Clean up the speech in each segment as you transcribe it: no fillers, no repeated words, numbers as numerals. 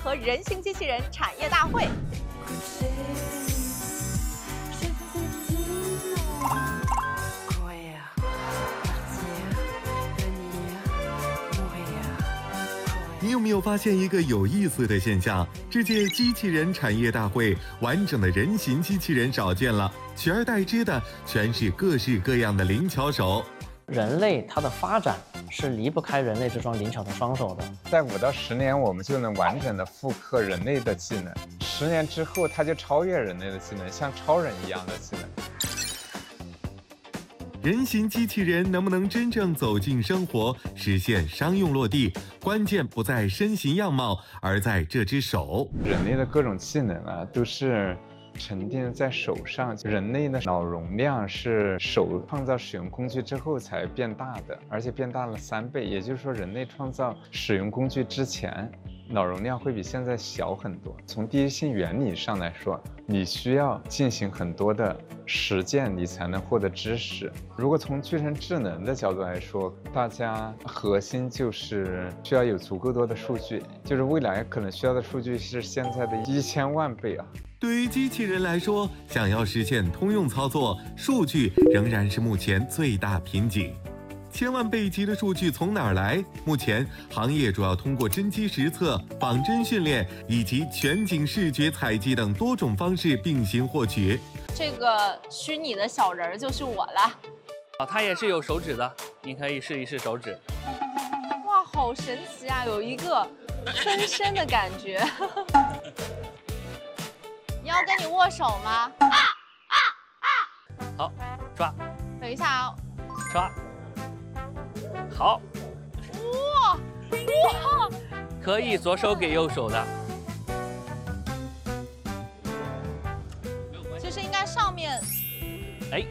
和人形机器人产业大会。 你有没有发现一个有意思的现象？这届机器人产业大会，完整的人形机器人少见了，取而代之的全是各式各样的灵巧手。 人类它的发展是离不开人类这双灵巧的双手的。 在5到10年，我们就能完整的复刻人类的技能；10年之后，它就超越人类的技能，像超人一样的技能。 人形机器人能不能真正走进生活，实现商用落地？关键不在身形样貌，而在这只手。 人类的各种技能啊，都是沉淀在手上。人类的脑容量是手创造使用工具之后才变大的，而且变大了3倍。也就是说，人类创造使用工具之前，脑容量会比现在小很多。从第一性原理上来说，你需要进行很多的实践，你才能获得知识。如果从具身智能的角度来说，大家核心就是需要有足够多的数据，就是未来可能需要的数据是现在的1000万倍啊。 对于机器人来说，想要实现通用操作，数据仍然是目前最大瓶颈。1000万倍级的数据从哪儿来？目前行业主要通过真机实测、仿真训练以及全景视觉采集等多种方式并行获取。 这个虚拟的小人就是我了。 它也是有手指的，你可以试一试手指。 哇，好神奇啊！有一个分身的感觉。要跟你握手吗？ 好，抓。 等一下啊， 抓。好。 哇哇！ 可以左手给右手的。 其实应该上面。 哎，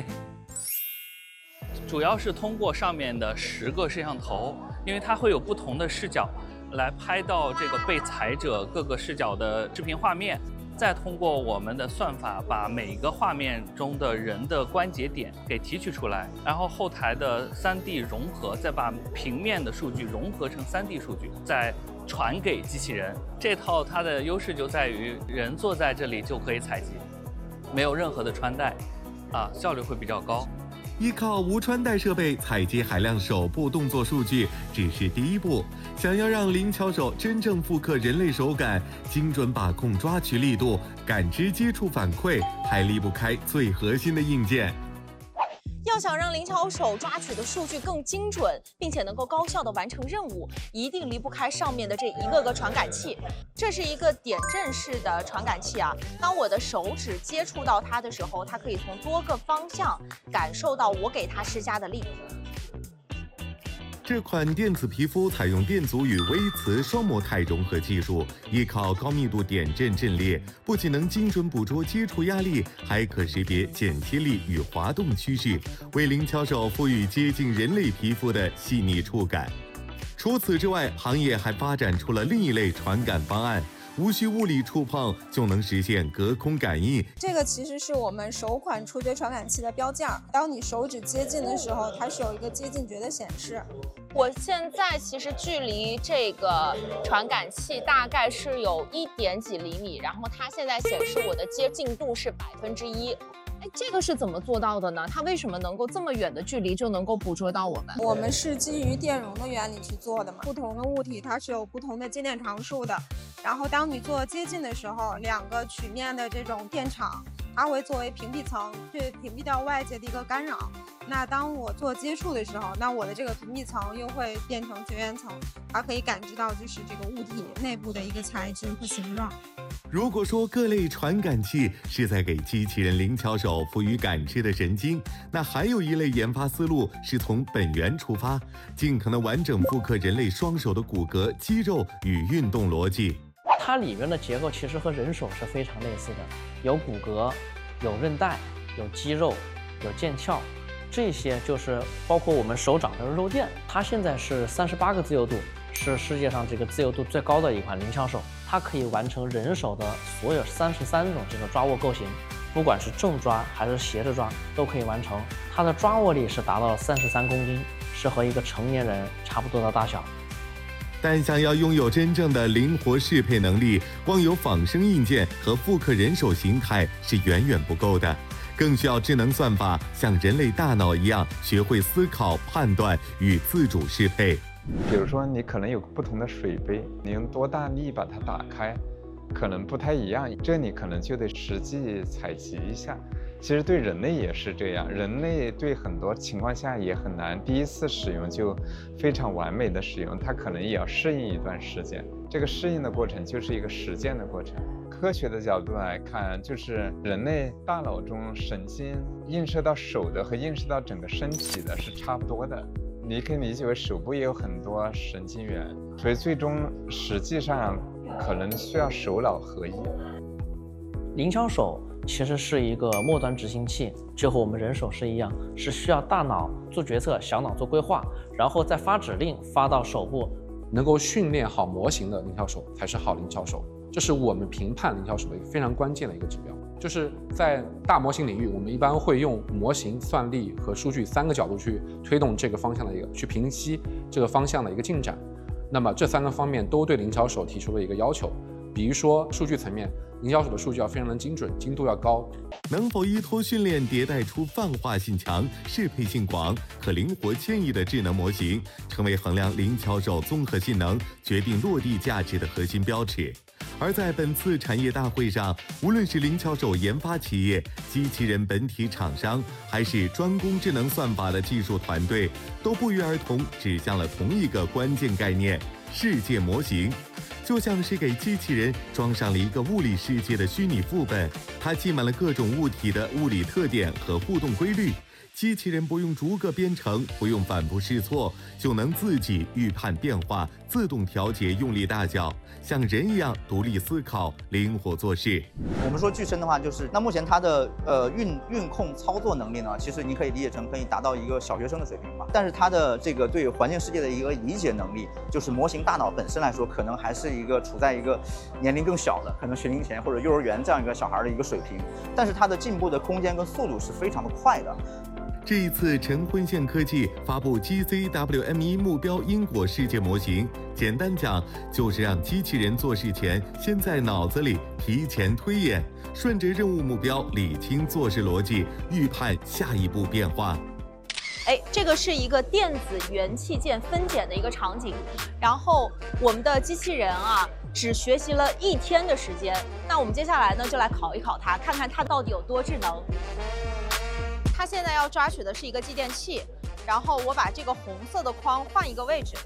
主要是通过上面的10个摄像头，因为它会有不同的视角来拍到这个被采者各个视角的视频画面。再通过我们的算法，把每个画面中的人的关节点给提取出来，然后后台的3D 融合，再把平面的数据融合成3D 数据，再传给机器人。这套它的优势就在于人坐在这里就可以采集，没有任何的穿戴，效率会比较高。 依靠无穿戴设备采集海量手部动作数据只是第一步，想要让灵巧手真正复刻人类手感，精准把控抓取力度、感知接触反馈，还离不开最核心的硬件。 要想让灵巧手抓取的数据更精准，并且能够高效地完成任务，一定离不开上面的这一个个传感器。这是一个点阵式的传感器啊，当我的手指接触到它的时候，它可以从多个方向感受到我给它施加的力。 这款电子皮肤采用电阻与微磁双模态融合技术，依靠高密度点阵阵列，不仅能精准捕捉接触压力，还可识别间歇力与滑动趋势，为灵巧手赋予接近人类皮肤的细腻触感。除此之外，行业还发展出了另一类传感方案，无需物理触碰就能实现隔空感应。 这个其实是我们首款触觉传感器的标件，当你手指接近的时候，它是有一个接近觉的显示。 我现在其实距离这个传感器大概是有1点几厘米，然后它现在显示我的接近度是1%。哎，这个是怎么做到的呢？它为什么能够这么远的距离就能够捕捉到我们？ 我们是基于电容的原理去做的嘛，不同的物体它是有不同的接电常数的，然后当你做接近的时候，2个曲面的这种电场，它会作为屏蔽层去屏蔽掉外界的一个干扰。那当我做接触的时候，那我的这个屏蔽层又会变成绝缘层，它可以感知到就是这个物体内部的一个材质和形状。 如果说各类传感器是在给机器人灵巧手赋予感知的神经，那还有一类研发思路是从本源出发，尽可能完整复刻人类双手的骨骼、肌肉与运动逻辑。 它里面的结构其实和人手是非常类似的，有骨骼、有韧带、有肌肉、有腱鞘，这些就是包括我们手掌的肉垫。它现在是38个自由度，是世界上这个自由度最高的一款灵巧手，它可以完成人手的所有33种这个抓握构型，不管是正抓还是斜着抓都可以完成。它的抓握力是达到了33公斤，是和一个成年人差不多的大小。 但想要拥有真正的灵活适配能力，光有仿生硬件和复刻人手形态是远远不够的，更需要智能算法像人类大脑一样，学会思考、判断与自主适配。 比如说，你可能有不同的水杯，你用多大力把它打开，可能不太一样，这你可能就得实际采集一下。其实对人类也是这样，人类对很多情况下也很难第一次使用就非常完美的使用，它可能也要适应一段时间。这个适应的过程就是一个实践的过程。科学的角度来看，就是人类大脑中神经映射到手的和映射到整个身体的是差不多的。你可以理解为手部也有很多神经元，所以最终实际上可能需要手脑合一。 灵巧手其实是一个末端执行器，就和我们人手是一样，是需要大脑做决策，小脑做规划，然后再发指令发到手部。 能够训练好模型的灵巧手才是好灵巧手，这是我们评判灵巧手的一个非常关键的一个指标。就是在大模型领域，我们一般会用模型、算力和数据3个角度去推动这个方向的去评析这个方向的一个进展。那么这3个方面都对灵巧手提出了一个要求，比如说数据层面，灵巧手的数据要非常的精准，精度要高。 能否依托训练迭代出泛化性强、适配性广、可灵活迁移的智能模型，成为衡量灵巧手综合性能、决定落地价值的核心标尺。而在本次产业大会上，无论是灵巧手研发企业、机器人本体厂商，还是专攻智能算法的技术团队，都不约而同指向了同一个关键概念：世界模型。就像是给机器人装上了一个物理世界的虚拟副本，它记满了各种物体的物理特点和互动规律。机器人不用逐个编程，不用反复试错，就能自己预判变化，自动调节用力大小，像人一样独立思考，灵活做事。 我们说具身的话，就是那目前它的运控操作能力呢，其实你可以理解成可以达到一个小学生的水平吧。但是它的这个对环境世界的一个理解能力，就是模型大脑本身来说，可能还是一个处在一个年龄更小的，可能学龄前或者幼儿园这样一个小孩的一个水平。但是它的进步的空间跟速度是非常的快的。 这一次，陈坤线科技发布 GCWM1 目标因果世界模型，简单讲就是让机器人做事前先在脑子里提前推演，顺着任务目标理清做事逻辑，预判下一步变化。 这个是一个电子元器件分拣的一个场景，然后我们的机器人啊，只学习了1天的时间。那我们接下来呢，就来考一考它，看看它到底有多智能。它现在要抓取的是一个继电器，然后我把这个红色的框换一个位置。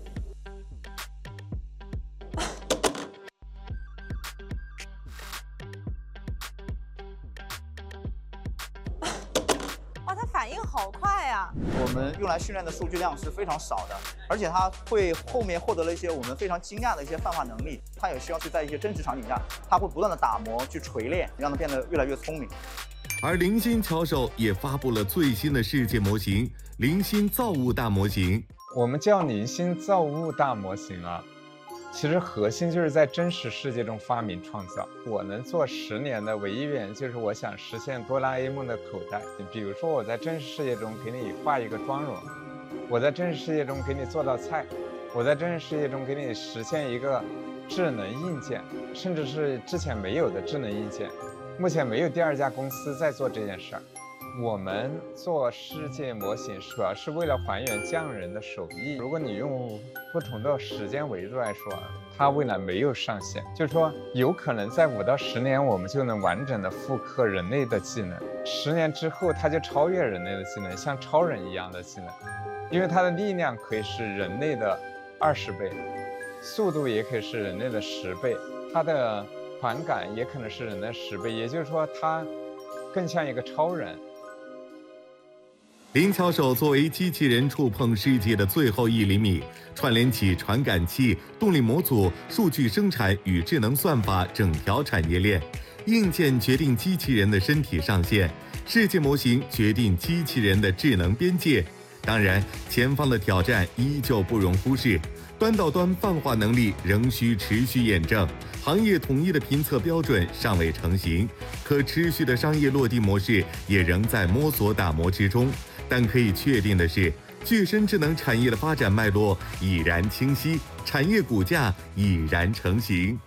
哇，它反应好快啊！ 我们用来训练的数据量是非常少的，而且它会后面获得了一些我们非常惊讶的一些泛化能力。它也需要去在一些真实场景下，它会不断的打磨去锤炼，让它变得越来越聪明。 而灵芯巧手也发布了最新的世界模型——灵芯造物大模型。 我们叫灵芯造物大模型啊，其实核心就是在真实世界中发明创造。我能做10年的唯一原因就是我想实现哆啦 A 梦的口袋。比如说我在真实世界中给你画一个妆容，我在真实世界中给你做道菜，我在真实世界中给你实现一个智能硬件，甚至是之前没有的智能硬件。目前没有第2家公司在做这件事儿。我们做世界模型主要是为了还原匠人的手艺。如果你用不同的时间维度来说，它未来没有上限，就是说有可能在5到10年，我们就能完整的复刻人类的技能。10年之后，它就超越人类的技能，像超人一样的技能，因为它的力量可以是人类的20倍，速度也可以是人类的10倍，它的传感也可能是人的10倍，也就是说它更像一个超人。 灵巧手作为机器人触碰世界的最后1厘米，串联起传感器、动力模组、数据生产与智能算法整条产业链。硬件决定机器人的身体上限，世界模型决定机器人的智能边界。当然，前方的挑战依旧不容忽视。端到端泛化能力仍需持续验证，行业统一的评测标准尚未成型，可持续的商业落地模式也仍在摸索打磨之中。但可以确定的是， 具身智能产业的发展脉络已然清晰，产业骨架已然成型。